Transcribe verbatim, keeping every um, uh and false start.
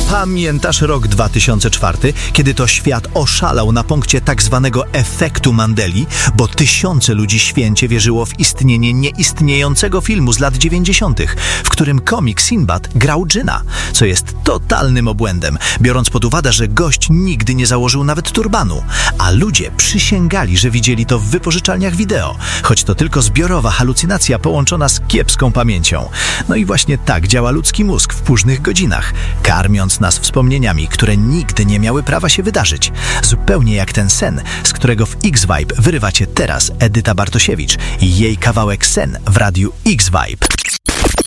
Pamiętasz rok dwa tysiące czwarty, kiedy to świat oszalał na punkcie tak zwanego efektu Mandeli, bo tysiące ludzi święcie wierzyło w istnienie nieistniejącego filmu z lat dziewięćdziesiątych, w którym komik Sinbad grał dżina, co jest totalnym obłędem, biorąc pod uwagę, że gość nigdy nie założył nawet turbanu, a ludzie przysięgali, że widzieli to w wypożyczalniach wideo, choć to tylko zbiorowa halucynacja połączona z kiepską pamięcią. No i właśnie tak działa ludzki mózg w późnych godzinach, karmiąc nas wspomnieniami, które nigdy nie miały prawa się wydarzyć. Zupełnie jak ten sen, z którego w X-Vibe wyrywacie teraz Edyta Bartosiewicz i jej kawałek Sen w radiu X-Vibe.